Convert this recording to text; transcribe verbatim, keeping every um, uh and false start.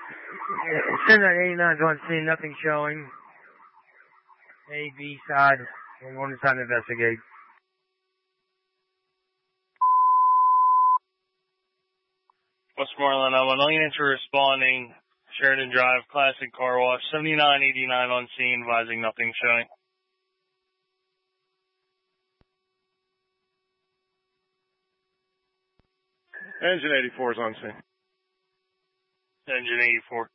ten nine eighty-nine is on scene, nothing showing. A, B side, we're going inside to investigate. Westmoreland, I'm on answer responding. Sheridan Drive, Classic Car Wash, seventy-nine eighty-nine on scene, advising nothing showing. Engine eighty-four is on scene. Engine eighty-four.